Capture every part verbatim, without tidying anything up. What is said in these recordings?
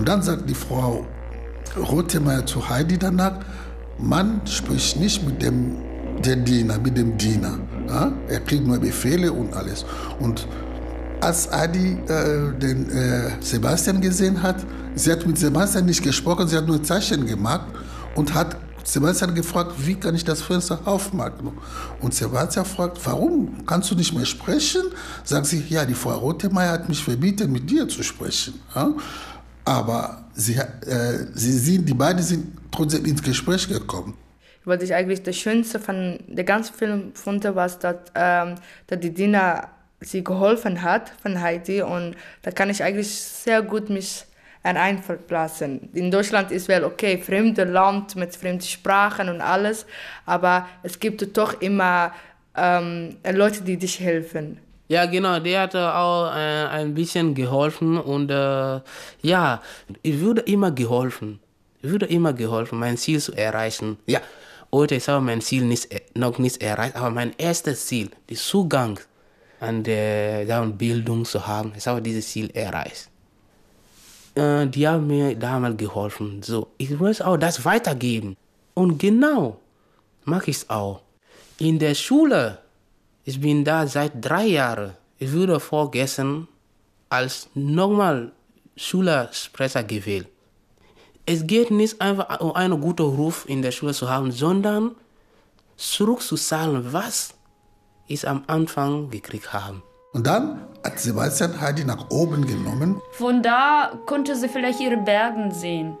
Und dann sagt die Frau Rothenmeier zu Heidi danach, man spricht nicht mit dem der Diener, mit dem Diener. Ja? Er kriegt nur Befehle und alles. Und als Heidi äh, den äh, Sebastian gesehen hat, sie hat mit Sebastian nicht gesprochen, sie hat nur Zeichen gemacht und hat Sebastian gefragt, wie kann ich das Fenster aufmachen? Und Sebastian fragt, warum kannst du nicht mehr sprechen? Sagt sie, ja, die Frau Rothenmeier hat mich verboten, mit dir zu sprechen. Ja? Aber sie, äh, sie sind, die beiden sind trotzdem ins Gespräch gekommen. Was ich eigentlich das Schönste von der ganzen Film fand, war, dass, ähm, dass die Dina sie geholfen hat von Heidi, und da kann ich eigentlich sehr gut mich einverlassen. In Deutschland ist wel okay, fremde Land mit fremden Sprachen und alles, aber es gibt doch immer ähm, Leute, die dich helfen. Ja, genau, der hat auch äh, ein bisschen geholfen und äh, ja, ich würde immer geholfen. Ich würde immer geholfen, mein Ziel zu erreichen. Ja, heute ist aber mein Ziel nicht, noch nicht erreicht, aber mein erstes Ziel, der Zugang an der Bildung zu haben, ist aber dieses Ziel erreicht. Äh, die haben mir damals geholfen. So, ich muss auch das weitergeben. Und genau mache ich es auch. In der Schule, ich bin da seit drei Jahren. Ich wurde vorgestern als normal Schülersprecher gewählt. Es geht nicht einfach um einen guten Ruf in der Schule zu haben, sondern zurückzuzahlen, was ich am Anfang gekriegt habe. Und dann hat Sebastian Heidi nach oben genommen. Von da konnte sie vielleicht ihre Berge sehen.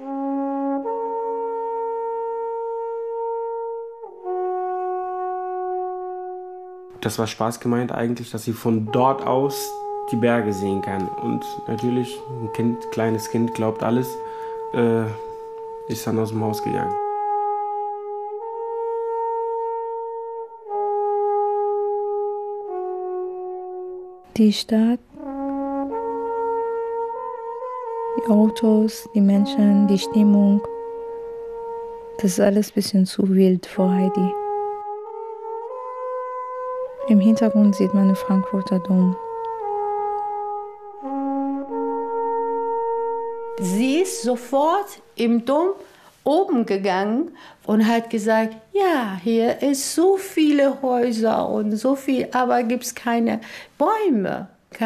Das war Spaß gemeint eigentlich, dass sie von dort aus die Berge sehen kann. Und natürlich, ein Kind, kleines Kind glaubt alles, äh, ist dann aus dem Haus gegangen. Die Stadt, die Autos, die Menschen, die Stimmung, das ist alles ein bisschen zu wild für Heidi. Im Hintergrund sieht man den Frankfurter Dom. Sie ist sofort im Dom oben gegangen und hat gesagt, ja, hier ist so viele Häuser und so viel, aber gibt es keine Bäume.